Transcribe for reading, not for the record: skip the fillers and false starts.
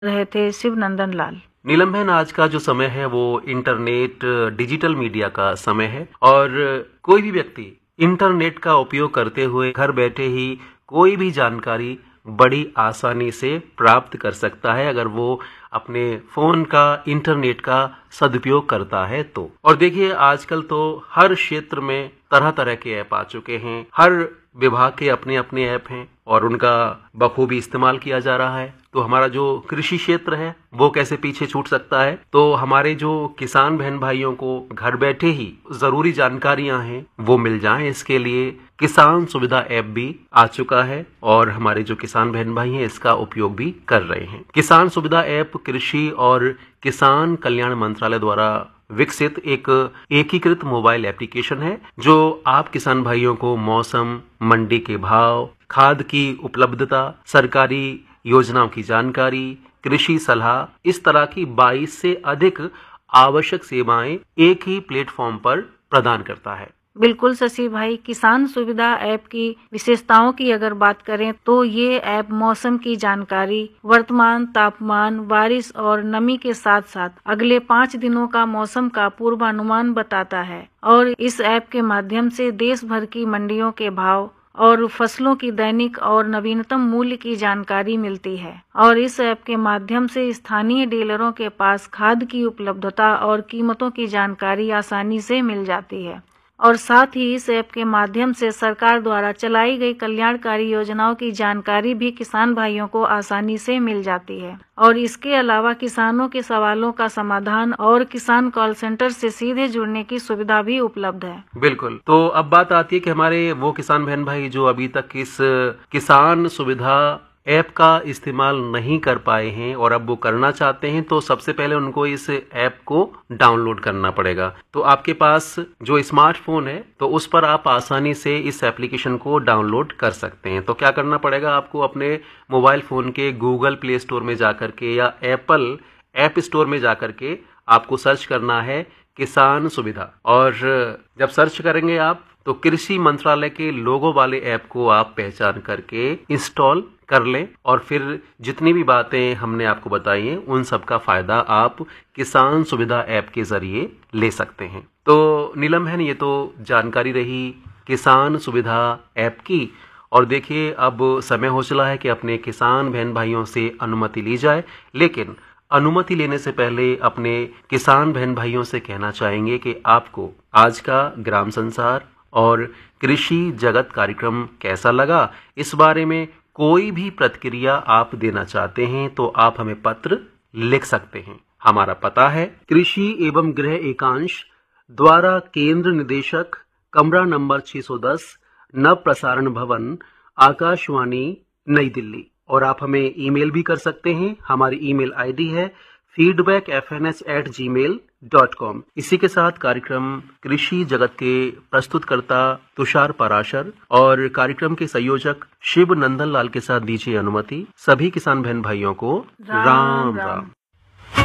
रहे थे शिव नंदन लाल। नीलम बहन, आज का जो समय है वो इंटरनेट डिजिटल मीडिया का समय है और कोई भी व्यक्ति इंटरनेट का उपयोग करते हुए घर बैठे ही कोई भी जानकारी बड़ी आसानी से प्राप्त कर सकता है अगर वो अपने फोन का इंटरनेट का सदुपयोग करता है तो। और देखिए, आजकल तो हर क्षेत्र में तरह तरह के ऐप आ चुके हैं, हर विभाग के अपने अपने ऐप हैं और उनका बखूबी इस्तेमाल किया जा रहा है। तो हमारा जो कृषि क्षेत्र है वो कैसे पीछे छूट सकता है। तो हमारे जो किसान बहन भाइयों को घर बैठे ही जरूरी जानकारियां हैं वो मिल जाएं, इसके लिए किसान सुविधा ऐप भी आ चुका है और हमारे जो किसान बहन भाई हैं इसका उपयोग भी कर रहे हैं। किसान सुविधा ऐप कृषि और किसान कल्याण मंत्रालय द्वारा विकसित एक एकीकृत मोबाइल एप्लीकेशन है जो आप किसान भाइयों को मौसम, मंडी के भाव, खाद की उपलब्धता, सरकारी योजनाओं की जानकारी, कृषि सलाह, इस तरह की 22 से अधिक आवश्यक सेवाएं एक ही प्लेटफॉर्म पर प्रदान करता है। बिल्कुल शशि भाई, किसान सुविधा ऐप की विशेषताओं की अगर बात करें तो ये ऐप मौसम की जानकारी, वर्तमान तापमान, बारिश और नमी के साथ साथ अगले 5 दिनों का मौसम का पूर्वानुमान बताता है। और इस ऐप के माध्यम से देश भर की मंडियों के भाव और फसलों की दैनिक और नवीनतम मूल्य की जानकारी मिलती है। और इस ऐप के माध्यम से स्थानीय डीलरों के पास खाद की उपलब्धता और कीमतों की जानकारी आसानी से मिल जाती है। और साथ ही इस ऐप के माध्यम से सरकार द्वारा चलाई गई कल्याणकारी योजनाओं की जानकारी भी किसान भाइयों को आसानी से मिल जाती है। और इसके अलावा किसानों के सवालों का समाधान और किसान कॉल सेंटर से सीधे जुड़ने की सुविधा भी उपलब्ध है। बिल्कुल। तो अब बात आती है कि हमारे वो किसान बहन भाई जो अभी तक इस किसान सुविधा ऐप का इस्तेमाल नहीं कर पाए हैं और अब वो करना चाहते हैं, तो सबसे पहले उनको इस ऐप को डाउनलोड करना पड़ेगा। तो आपके पास जो स्मार्टफोन है तो उस पर आप आसानी से इस एप्लीकेशन को डाउनलोड कर सकते हैं। तो क्या करना पड़ेगा, आपको अपने मोबाइल फोन के गूगल प्ले स्टोर में जाकर के या एप्पल ऐप स्टोर में जाकर के आपको सर्च करना है किसान सुविधा। और जब सर्च करेंगे आप तो कृषि मंत्रालय के लोगो वाले ऐप को आप पहचान करके इंस्टॉल कर लें और फिर जितनी भी बातें हमने आपको बताई हैं उन सब का फायदा आप किसान सुविधा ऐप के जरिए ले सकते हैं। तो नीलम बहन, ये तो जानकारी रही किसान सुविधा ऐप की। और देखिए, अब समय हो चला है कि अपने किसान बहन भाइयों से अनुमति ली जाए, लेकिन अनुमति लेने से पहले अपने किसान बहन भाइयों से कहना चाहेंगे कि आपको आज का ग्राम संसार और कृषि जगत कार्यक्रम कैसा लगा। इस बारे में कोई भी प्रतिक्रिया आप देना चाहते हैं तो आप हमें पत्र लिख सकते हैं। हमारा पता है कृषि एवं गृह एकांश द्वारा केंद्र निदेशक, कमरा नंबर 610, नव प्रसारण भवन, आकाशवाणी, नई दिल्ली। और आप हमें ईमेल भी कर सकते हैं। हमारी ईमेल आईडी है feedbackfns@gmail.com। इसी के साथ कार्यक्रम कृषि जगत के प्रस्तुतकर्ता तुषार पराशर और कार्यक्रम के संयोजक शिव नंदन लाल के साथ दीजिए अनुमति। सभी किसान बहन भाइयों को राम राम।